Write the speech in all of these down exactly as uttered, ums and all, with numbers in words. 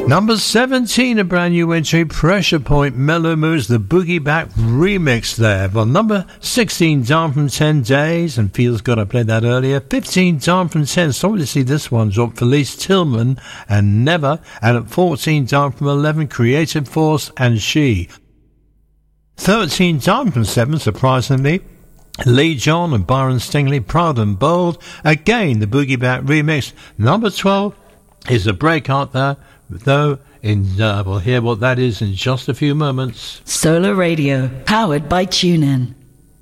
Number seventeen, a brand new entry, Pressure Point, Mellow Moves, the Boogie Back remix there. Well, number sixteen, down from ten days, and feels good, I played that earlier. fifteen, down from ten, sorry to see this one drop, Felice Tillman and Never. And at fourteen, down from eleven, Creative Force and She. thirteen, down from seven, surprisingly, Lee John and Byron Stingley, Proud and Bold. Again, the Boogie Back remix. Number twelve is a break out there, though in uh, we'll hear what that is in just a few moments. Solar Radio, powered by TuneIn.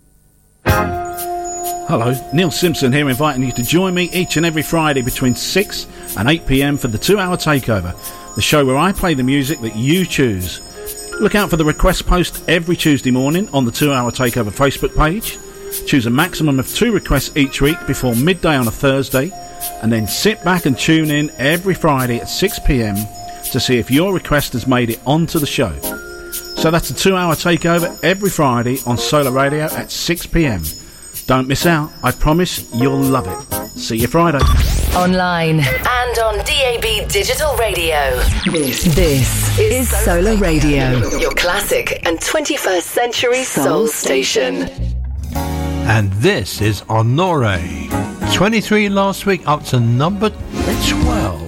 Hello, Neil Simpson here, inviting you to join me each and every Friday between six and eight p.m. for the two-hour takeover, the show where I play the music that you choose. Look out for the request post every Tuesday morning on the two-hour takeover Facebook page. Choose a maximum of two requests each week before midday on a Thursday, and then sit back and tune in every Friday at six p.m. to see if your request has made it onto the show. So that's a two-hour takeover every Friday on Solar Radio at six p.m. Don't miss out. I promise you'll love it. See you Friday. Online and on D A B Digital Radio. This, this is Solar Radio, your classic and twenty-first century soul station. And this is Honore. twenty-three last week, up to number twelve.